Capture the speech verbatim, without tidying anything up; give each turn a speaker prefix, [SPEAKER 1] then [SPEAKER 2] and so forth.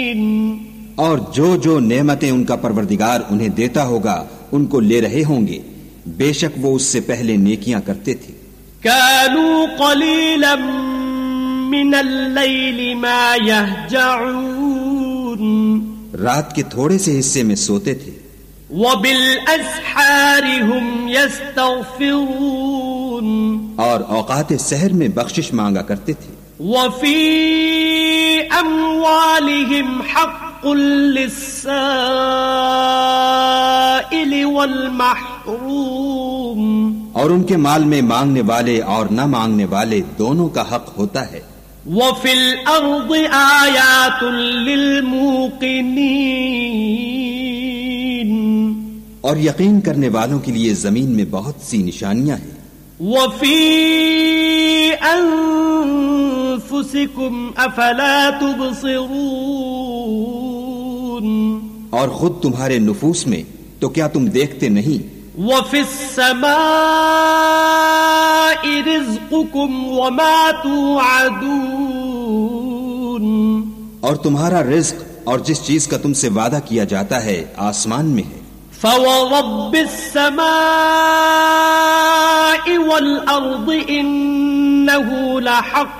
[SPEAKER 1] اور جو جو نعمتیں ان کا پروردگار انہیں دیتا ہوگا ان کو لے رہے ہوں گے، بے شک وہ اس سے پہلے نیکیاں کرتے تھے۔
[SPEAKER 2] كانوا قليلا من الليل ما يهجعون،
[SPEAKER 1] رات کے تھوڑے سے حصے میں سوتے تھے۔
[SPEAKER 2] وبالاسحار هم يستغفرون،
[SPEAKER 1] اور اوقات سحر میں بخشش مانگا کرتے تھے۔
[SPEAKER 2] وفي اموالهم حق للسائل والمحروم،
[SPEAKER 1] اور ان کے مال میں مانگنے والے اور نہ مانگنے والے دونوں کا حق ہوتا ہے۔
[SPEAKER 2] وفي الارض آیات للموقنین،
[SPEAKER 1] اور یقین کرنے والوں کے لیے زمین میں بہت سی نشانیاں ہیں۔
[SPEAKER 2] وفي انفسکم افلا تبصرون،
[SPEAKER 1] اور خود تمہارے نفوس میں تو کیا تم دیکھتے نہیں؟
[SPEAKER 2] وفي السماء رزقكم وما توعدون،
[SPEAKER 1] اور تمہارا رزق اور جس چیز کا تم سے وعدہ کیا جاتا ہے آسمان میں ہے۔
[SPEAKER 2] فورب السماء والأرض إنه لحق